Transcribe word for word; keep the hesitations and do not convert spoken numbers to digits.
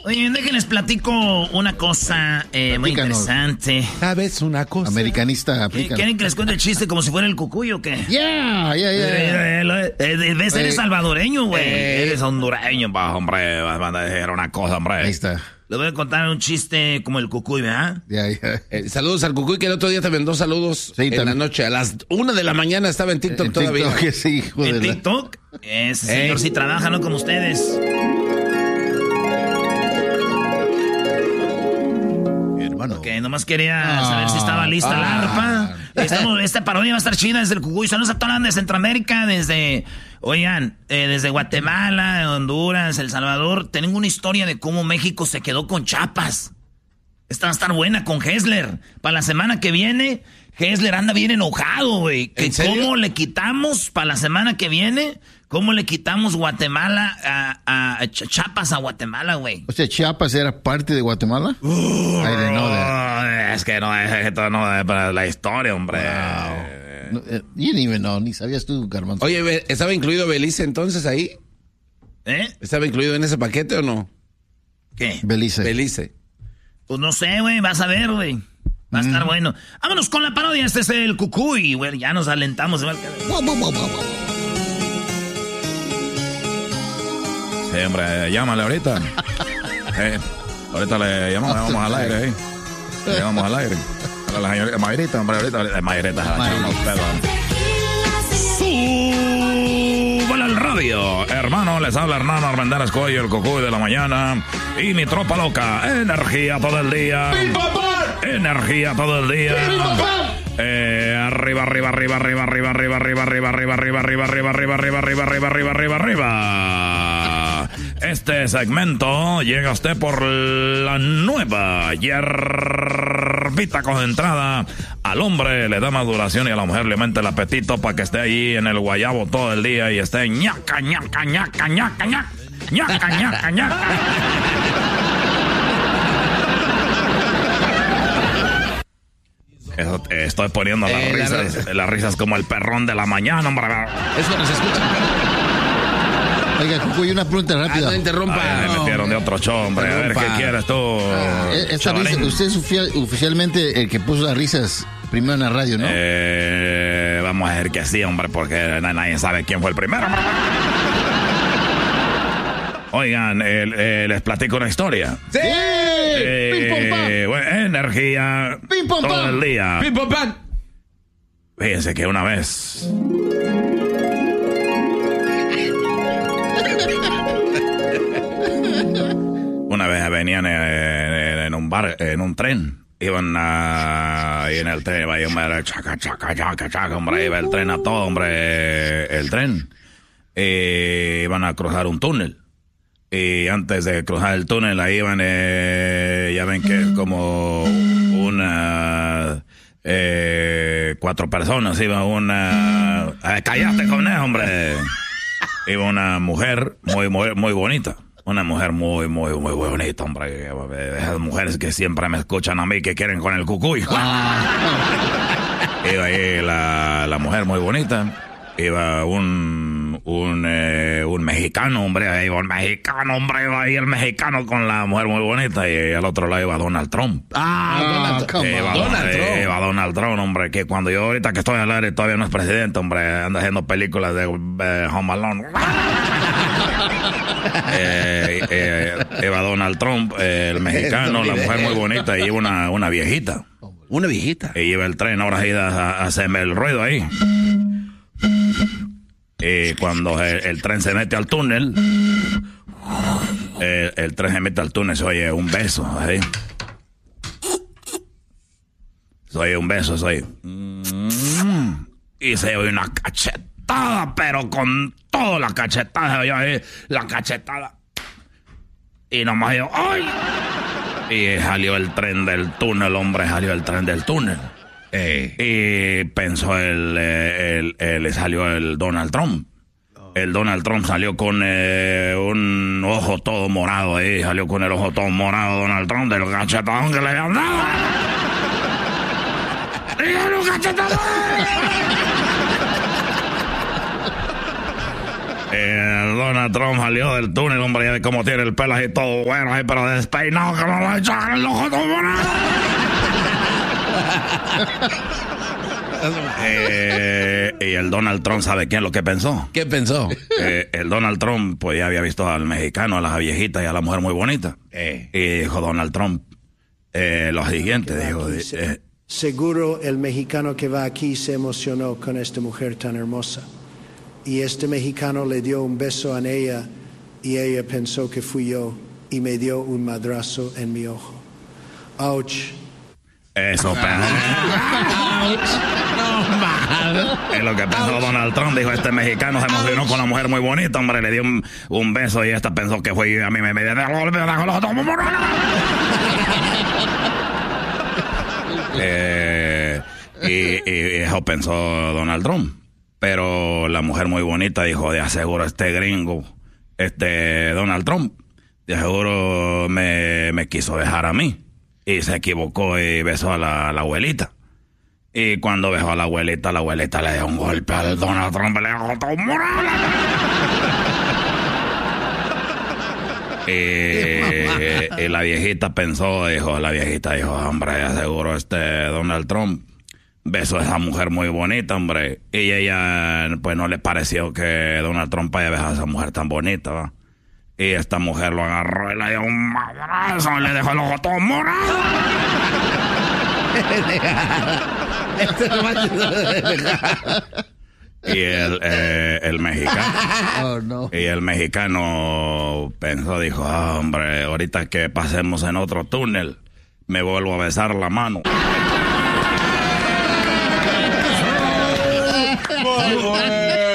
Oye, déjenles platico una cosa eh, muy interesante. ¿Sabes una cosa? Americanista, aplícanos. ¿Quieren que les cuente el chiste como si fuera el Cucuy o qué? Yeah, yeah, yeah. Ves, eres salvadoreño, güey. Eh, Eres hondureño, pa, hombre. Vas a decir una cosa, hombre. Ahí está. Le voy a contar un chiste como el Cucuy, ¿verdad? Ya, ya. Eh, saludos al Cucuy, que el otro día te mandó saludos Sí, en también. la noche. A las una de la mañana estaba en TikTok En todavía. TikTok, sí, hijo de ¿En la- TikTok? Ese Eh. señor sí trabaja, ¿no? Como ustedes. Hermano. Que nomás quería Ah, saber si estaba lista ah. la arpa. Estamos, esta parodia va a estar chida desde el Cucuy. Saludos a toda la banda de Centroamérica, desde, oigan, eh, desde Guatemala, Honduras, El Salvador. Tengo una historia de cómo México se quedó con Chiapas. Esta va a estar buena con Hessler. Para la semana que viene, Hessler anda bien enojado, güey. Que ¿En serio? cómo le quitamos, para la semana que viene, cómo le quitamos Guatemala a, a, a Ch- Chiapas a Guatemala, güey. O sea, Chiapas era parte de Guatemala. I didn't know that. Es que no es esto no es para la historia, hombre. No, eh, you didn't even know, ni sabías tú, Garbanzo. Oye, Be- ¿estaba incluido Belice entonces ahí? ¿Eh? ¿Estaba incluido en ese paquete o no? ¿Qué? Belice. Belice. Pues no sé, güey, vas a ver, güey. Va a estar Mm. bueno. Vámonos con la parodia, este es el Cucuy, güey. Ya nos alentamos. igual que- Sí, hombre, llámale ahorita. Eh, ahorita le llamamos, vamos al aire, ¿eh? Le llamamos al aire. A la señorita Mayrita, hombre, ahorita, ahorita Mayrita, se la echamos pedo. Súbale al radio, hermano, les habla Hernán Armendáriz Cuello, el Cucuy de la mañana. Y mi tropa loca, energía todo el día. Energía todo el día. Eh, arriba, arriba, arriba, arriba, arriba, arriba, arriba, arriba, arriba, arriba, arriba, arriba, arriba, arriba, arriba, arriba, arriba, arriba, arriba. Este segmento llega a usted por la nueva hierbita concentrada. Al hombre le da maduración y a la mujer le aumenta el apetito para que esté ahí en el guayabo todo el día y esté ñaca, ñaca, ñaca, ñaca, ñaca, ñaca, ñaca, ñaca. Eso, eh, estoy poniendo las Eh, la risas, las risas como el perrón de la mañana, hombre. Es lo que se escucha. Oiga, Cucuy, una pregunta Ah, rápida. no interrumpa. Ay, me No. metieron de otro show, hombre. A ver, ¿qué Interrumpa. quieres tú, Eh, Esta chavalín? risa, usted es oficial- oficialmente el que puso las risas primero en la radio, ¿no? Eh, vamos a decir que sí, hombre, porque na- nadie sabe quién fue el primero. hombre. Oigan, eh, eh, les platico una historia. ¡Sí! Eh, ¡Pim, pom, pam! bueno, energía ¡Pim, pom, todo pam! el día. ¡Pim, pom, pam! Fíjense que una vez... Una vez venían en, en un bar, en un tren. Iban a... Y en el tren iba a ir, chaca, chaca, chaca, chaca, hombre. Iba el tren a todo, hombre. El tren. Eh, iban a cruzar un túnel. Y antes de cruzar el túnel, ahí iban... Eh, ya ven que es como una... Eh, cuatro personas. Iba una... Eh, cállate con eso, hombre. Iba una mujer muy, muy, muy bonita. Una mujer muy, muy, muy bonita, hombre. Esas mujeres que siempre me escuchan a mí que quieren con el Cucuy. Iba ahí la, la mujer muy bonita. Iba un, un, eh, un mexicano, hombre. Ahí iba un mexicano, hombre. Iba ahí el mexicano con la mujer muy bonita. Y al otro lado iba Donald Trump. Ah, Donald Trump. come Iba on. Donald eh, Trump. iba Donald Trump, hombre, que cuando yo ahorita que estoy al aire todavía no es presidente, hombre, anda haciendo películas de eh, Home Alone. eh, eh, iba Donald Trump, eh, el mexicano, la mujer muy bonita, y iba una, una viejita. Una viejita. Y iba el tren, ahora sí a, a hacerme el ruido ahí. Y cuando el, el tren se mete al túnel, el, el tren se mete al túnel, se oye un beso, ahí. Se oye un beso, se oye. Y se oye una cachetada, pero con toda la cachetada, se oye ahí, la cachetada. Y nomás yo, ¡ay! Y salió el tren del túnel, hombre, salió el tren del túnel. Y pensó el, eh, el, el- le salió el Donald Trump. El Donald Trump salió con eh, un ojo todo morado ahí, salió con el ojo todo morado Donald Trump del cachetadón que le habían dado. ¡Dígale un cachetadón! El Donald Trump salió del túnel, hombre, ya ve cómo tiene el pelo así todo bueno, ahí, pero despeinado, que no lo echan el ojo todo morado. eh, y el Donald Trump, ¿sabe quién lo que pensó? ¿Qué pensó? Eh, el Donald Trump, pues ya había visto al mexicano, a la viejita y a la mujer muy bonita. Eh. Y dijo Donald Trump eh, lo siguiente, dijo... Eh, Seguro el mexicano que va aquí se emocionó con esta mujer tan hermosa. Y este mexicano le dio un beso a ella y ella pensó que fui yo y me dio un madrazo en mi ojo. Ouch. Eso pensó. Es lo que pensó Donald Trump. Dijo, este mexicano se emocionó con la mujer muy bonita, hombre. Le dio un, un beso y esta pensó que fue yo y a mí me... me, me, me Eh, y, y eso pensó Donald Trump. Pero la mujer muy bonita dijo, de aseguro este gringo, este Donald Trump, de aseguro me, me quiso dejar a mí. Y se equivocó y besó a la, a la abuelita. Y cuando besó a la abuelita, la abuelita le dio un golpe al Donald Trump, le dejó todo morado. Y, y la viejita pensó, dijo, la viejita dijo, hombre, aseguro este Donald Trump besó a esa mujer muy bonita, hombre. Y ella, pues no le pareció que Donald Trump haya besado a esa mujer tan bonita, ¿va? Y esta mujer lo agarró y le dio un madrazo y le dejó el ojo todo morado. Y el, eh, el mexicano oh, no. Y el mexicano pensó, dijo, oh, hombre, ahorita que pasemos en otro túnel, me vuelvo a besar la mano. Muy bueno.